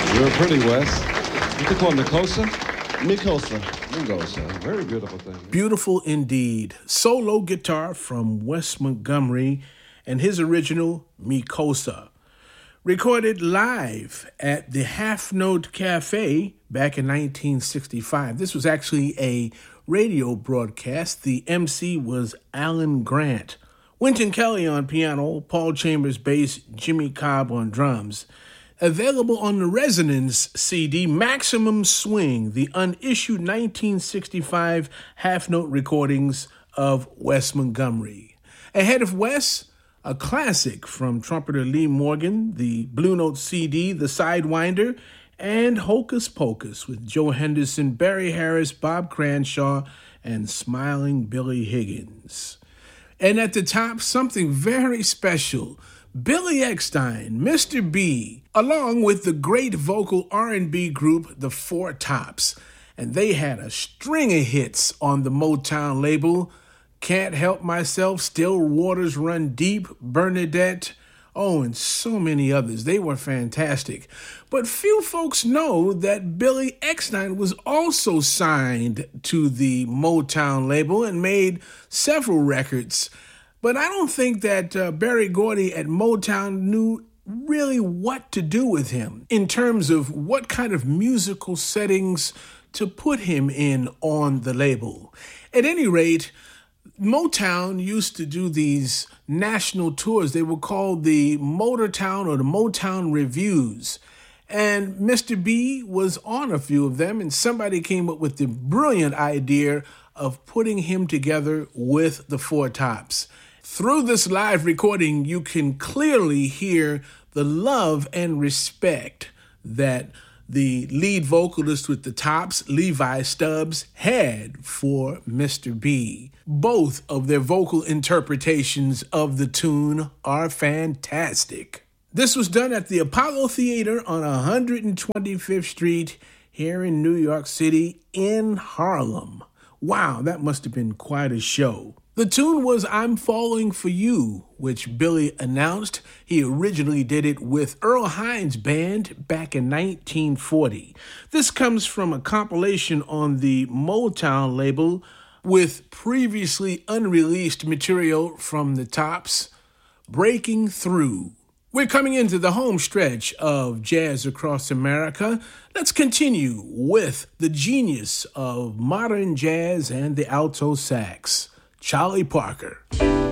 You're pretty, Wes. What they call Nicosa? Mikosa. Mendoza. Very beautiful thing. Beautiful indeed. Solo guitar from Wes Montgomery and his original Mikosa. Recorded live at the Half Note Cafe back in 1965. This was actually a radio broadcast. The MC was Alan Grant. Wynton Kelly on piano, Paul Chambers bass, Jimmy Cobb on drums. Available on the Resonance CD, Maximum Swing, the unissued 1965 half-note recordings of Wes Montgomery. Ahead of Wes, a classic from trumpeter Lee Morgan, the Blue Note CD, The Sidewinder, and Hocus Pocus with Joe Henderson, Barry Harris, Bob Cranshaw, and Smiling Billy Higgins. And at the top, something very special. Billy Eckstine, Mr. B, along with the great vocal R&B group, the Four Tops. And they had a string of hits on the Motown label. Can't Help Myself, Still Waters Run Deep, Bernadette, and so many others. They were fantastic. But few folks know that Billy Eckstine was also signed to the Motown label and made several records. But I don't think that Berry Gordy at Motown knew really what to do with him in terms of what kind of musical settings to put him in on the label. At any rate, Motown used to do these national tours. They were called the Motortown or the Motown Reviews. And Mr. B was on a few of them, and somebody came up with the brilliant idea of putting him together with the Four Tops. Through this live recording, you can clearly hear the love and respect that the lead vocalist with the Tops, Levi Stubbs, had for Mr. B. Both of their vocal interpretations of the tune are fantastic. This was done at the Apollo Theater on 125th Street here in New York City in Harlem. Wow, that must have been quite a show. The tune was I'm Falling for You, which Billy announced. He originally did it with Earl Hines Band back in 1940. This comes from a compilation on the Motown label with previously unreleased material from the Tops, Breaking Through. We're coming into the home stretch of Jazz Across America. Let's continue with the genius of modern jazz and the alto sax, Charlie Parker.